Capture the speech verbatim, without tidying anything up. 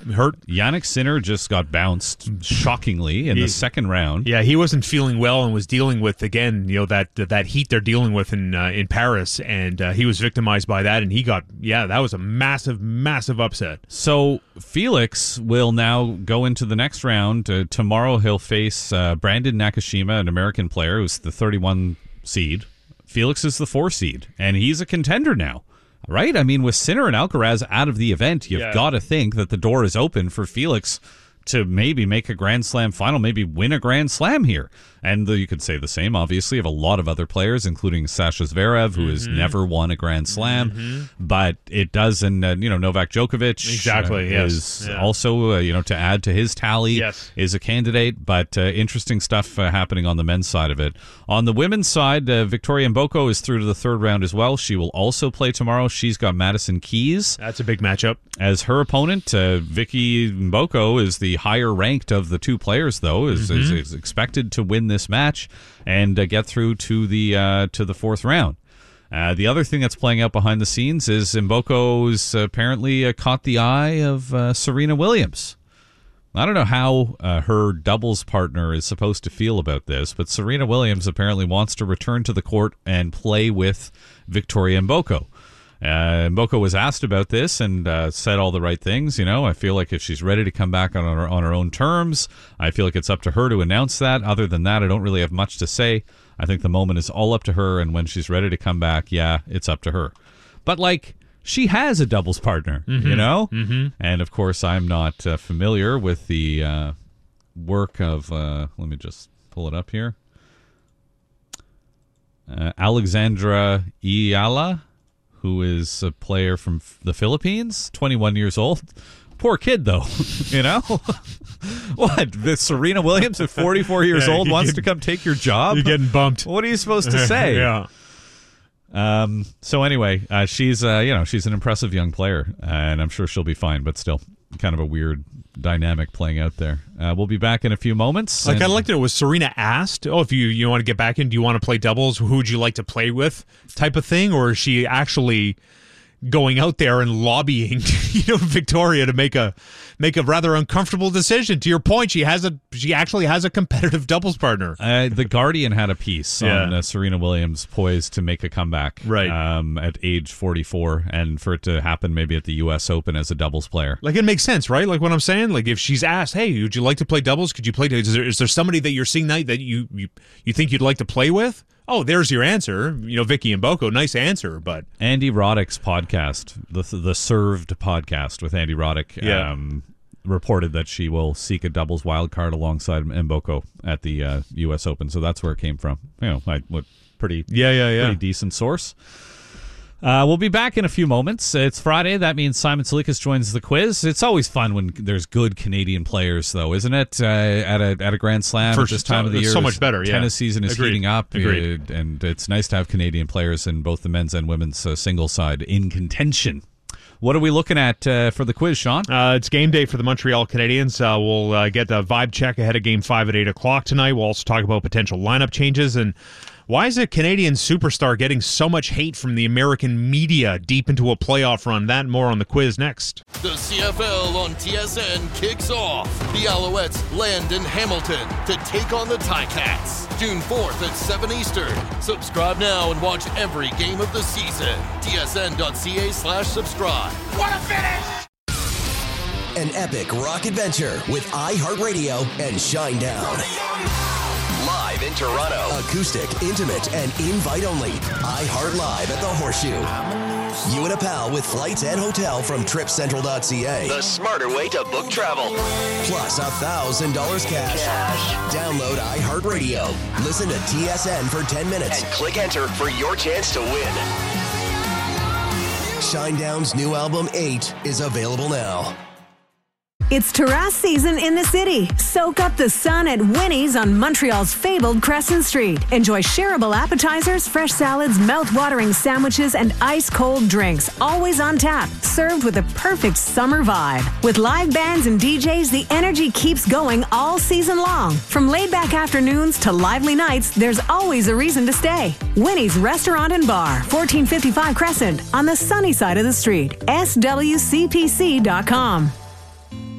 hurt. Jannik Sinner just got bounced shockingly in he, the second round. Yeah, he wasn't feeling well and was dealing with, again, you know, that that heat they're dealing with in uh, in Paris, and uh, he was victimized by that, and he got, yeah, that was a massive, massive upset. So Felix will now go into the next round. Uh, tomorrow he'll face uh, Brandon Nakashima, an American player who's the thirty-one seed. Felix is the four seed, and he's a contender now. Right? I mean, with Sinner and Alcaraz out of the event, you've yeah. got to think that the door is open for Felix to maybe make a Grand Slam final, maybe win a Grand Slam here. And the, you could say the same, obviously, of a lot of other players, including Sasha Zverev, who mm-hmm. has never won a Grand Slam. Mm-hmm. But it does, and uh, you know, Novak Djokovic exactly, uh, yes. is yeah. also, uh, you know, to add to his tally, yes. is a candidate. But uh, interesting stuff uh, happening on the men's side of it. On the women's side, uh, Victoria Mboko is through to the third round as well. She will also play tomorrow. She's got Madison Keys. That's a big matchup. As her opponent. uh, Vicky Mboko is the higher ranked of the two players, though, is, mm-hmm. is, is expected to win this match and uh, get through to the uh, to the fourth round. Uh, the other thing that's playing out behind the scenes is Mboko's apparently uh, caught the eye of uh, Serena Williams. I don't know how uh, her doubles partner is supposed to feel about this, but Serena Williams apparently wants to return to the court and play with Victoria Mboko. Uh, Mboko was asked about this and uh, said all the right things. You know, I feel like if she's ready to come back on her, on her own terms, I feel like it's up to her to announce that. Other than that, I don't really have much to say. I think the moment is all up to her, and when she's ready to come back, yeah, it's up to her. But, like, she has a doubles partner, mm-hmm. you know? Mm-hmm. And, of course, I'm not uh, familiar with the uh, work of, uh, let me just pull it up here, uh, Alexandra Ayala, who is a player from the Philippines, twenty-one years old. Poor kid, though. You know? What? The Serena Williams at forty-four years yeah, old wants to come take your job? You're getting bumped. What are you supposed to say? yeah. Um. So anyway, uh, she's uh, you know, she's an impressive young player, and I'm sure she'll be fine, but still kind of a weird dynamic playing out there. Uh, we'll be back in a few moments. Like, and- I'd like to know, was Serena asked, oh, if you, you want to get back in, do you want to play doubles? Who would you like to play with type of thing? Or is she actually going out there and lobbying, you know, Victoria to make a make a rather uncomfortable decision? To your point, she has a she actually has a competitive doubles partner. Uh, the Guardian had a piece yeah. on uh, Serena Williams poised to make a comeback, right? Um, at age forty-four, and for it to happen maybe at the U S Open as a doubles player. Like, it makes sense, right? Like what I'm saying. Like, if she's asked, "Hey, would you like to play doubles? Could you play? Is there, is there somebody that you're seeing that that you, you you think you'd like to play with?" Oh, there's your answer. You know, Vicky Mboko, nice answer, but Andy Roddick's podcast, the the Served podcast with Andy Roddick, yeah. um, reported that she will seek a doubles wild card alongside Mboko at the uh, U S Open. So that's where it came from. You know, like what pretty yeah, yeah, yeah, pretty decent source. Uh, we'll be back in a few moments. It's Friday. That means Simon Salikas joins the quiz. It's always fun when there's good Canadian players, though, isn't it? Uh, at a at a Grand Slam For at this time so, of the year, so much better. Yeah. Tennis season is Agreed. heating up, Agreed. Uh, and it's nice to have Canadian players in both the men's and women's uh, singles side in contention. What are we looking at uh, for the quiz, Sean? Uh, it's game day for the Montreal Canadiens. Uh, we'll uh, get a vibe check ahead of Game Five at eight o'clock tonight. We'll also talk about potential lineup changes and why is a Canadian superstar getting so much hate from the American media deep into a playoff run? That and more on the quiz next. The C F L on T S N kicks off. The Alouettes land in Hamilton to take on the Ticats. June fourth at seven Eastern. Subscribe now and watch every game of the season. tsn.ca slash subscribe. What a finish! An epic rock adventure with iHeartRadio and Shinedown. Live in Toronto. Acoustic, intimate, and invite-only. iHeart Live at the Horseshoe. You and a pal with flights and hotel from trip central dot c a. The smarter way to book travel. Plus one thousand dollars cash. cash. Download iHeartRadio. Listen to T S N for ten minutes. And click enter for your chance to win. Shinedown's new album, eight, is available now. It's terrace season in the city. Soak up the sun at Winnie's on Montreal's fabled Crescent Street. Enjoy shareable appetizers, fresh salads, mouth-watering sandwiches, and ice-cold drinks, always on tap, served with a perfect summer vibe. With live bands and D Js, the energy keeps going all season long. From laid-back afternoons to lively nights, there's always a reason to stay. Winnie's Restaurant and Bar, fourteen fifty-five Crescent, on the sunny side of the street. S W C P C dot com.